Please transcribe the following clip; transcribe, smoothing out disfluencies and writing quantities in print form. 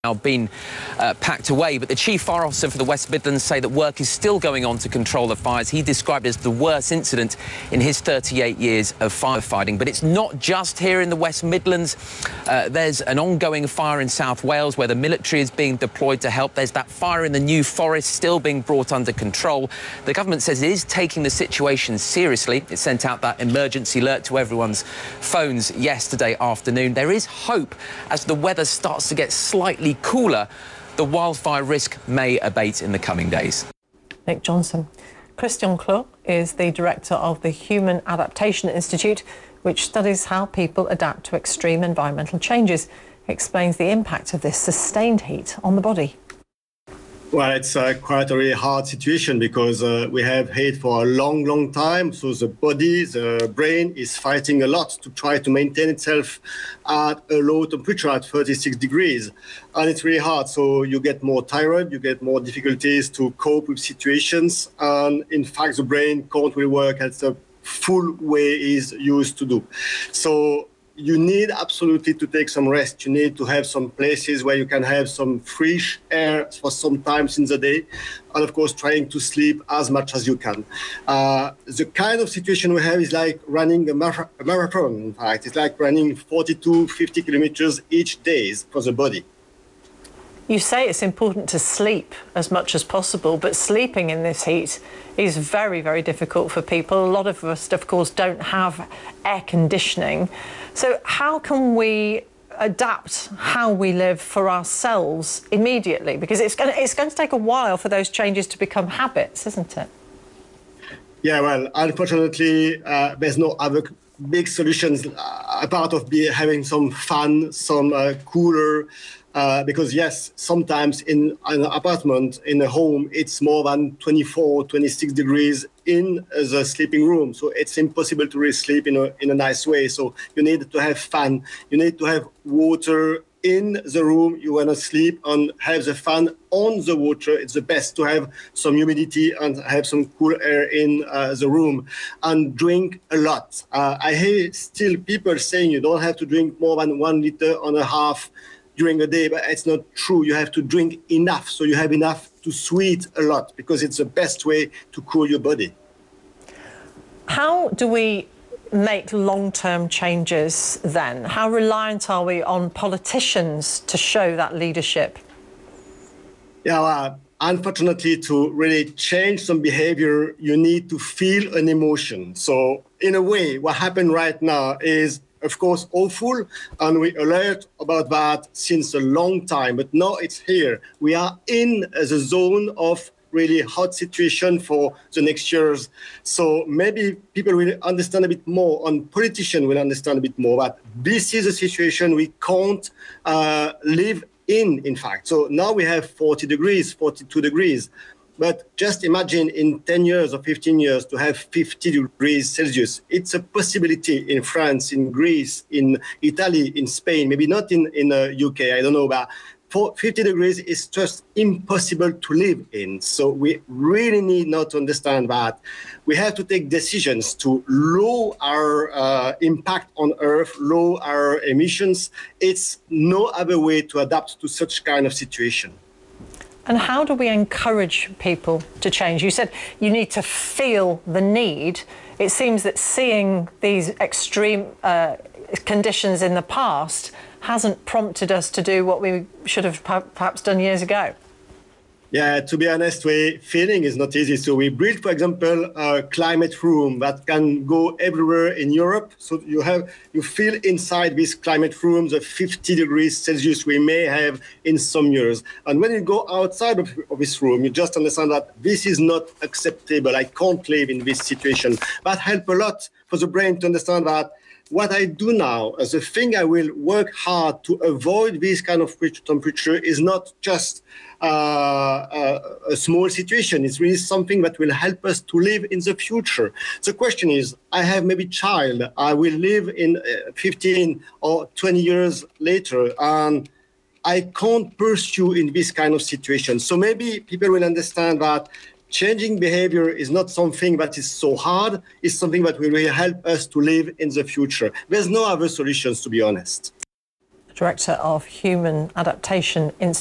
now been packed away, but the Chief Fire Officer for the West Midlands say that work is still going on to control the fires. He described it as the worst incident in his 38 years of firefighting. But it's not just here in the West Midlands. There's an ongoing fire in South Wales where the military is being deployed to help. There's that fire in the New Forest still being brought under control. The government says it is taking the situation seriously. It sent out that emergency alert to everyone's phones yesterday afternoon. There is hope as the weather starts to get slightly cooler, the wildfire risk may abate in the coming days. Nick Johnson. Christian Clot is the director of the Human Adaptation Institute, which studies how people adapt to extreme environmental changes. He explains the impact of this sustained heat on the body. Well, it's quite a really hard situation because we have heat for a long time. So the body, the brain is fighting a lot to try to maintain itself at a low temperature at 36 degrees. And it's really hard. So you get more tired, you get more difficulties to cope with situations. And in fact, the brain can't really work at the full way it's used to do. So you need absolutely to take some rest. You need to have some places where you can have some fresh air for some times in the day. And of course, trying to sleep as much as you can. The kind of situation we have is like running a marathon, in fact. It's like running 42, 50 kilometers each day for the body. You say it's important to sleep as much as possible, but sleeping in this heat is very, very difficult for people. A lot of us, of course, don't have air conditioning. So how can we adapt how we live for ourselves immediately? Because it's going to take a while for those changes to become habits, isn't it? Yeah, well, unfortunately, there's no other big solutions apart of having some fun, some cooler. Because yes, sometimes in an apartment, in a home, it's more than 24, 26 degrees in the sleeping room. So it's impossible to really sleep in a nice way. So you need to have fan. You need to have water in the room you want to sleep and have the fan on the water. It's the best to have some humidity and have some cool air in the room, and drink a lot. I hear still people saying you don't have to drink more than 1.5 liters during a day, but it's not true. You have to drink enough, so you have enough to sweat a lot, because it's the best way to cool your body. How do we make long-term changes then? How reliant are we on politicians to show that leadership? Yeah, unfortunately, to really change some behavior, you need to feel an emotion. So in a way, what happened right now is, of course, awful, and we alert about that since a long time, but now it's here. We are in the zone of really hot situation for the next years. So maybe people will understand a bit more, and politicians will understand a bit more that this is a situation we can't live in fact. So now we have 40 degrees, 42 degrees. But just imagine in 10 years or 15 years to have 50 degrees Celsius. It's a possibility in France, in Greece, in Italy, in Spain, maybe not in the UK, I don't know, but for 50 degrees is just impossible to live in. So we really need now to understand that we have to take decisions to lower our impact on Earth, lower our emissions. It's no other way to adapt to such kind of situation. And how do we encourage people to change? You said you need to feel the need. It seems that seeing these extreme conditions in the past hasn't prompted us to do what we should have perhaps done years ago. Yeah, to be honest, feeling is not easy. So we built, for example, a climate room that can go everywhere in Europe. So you feel inside this climate room the 50 degrees Celsius we may have in some years. And when you go outside of this room, you just understand that this is not acceptable. I can't live in this situation. That helps a lot for the brain to understand that what I do now, as a thing I will work hard to avoid this kind of temperature, is not just a small situation. It's really something that will help us to live in the future. The question is, I have maybe child, I will live in 15 or 20 years later, and I can't pursue in this kind of situation. So maybe people will understand that changing behavior is not something that is so hard. It's something that will really help us to live in the future. There's no other solutions, to be honest. Director of Human Adaptation Institute.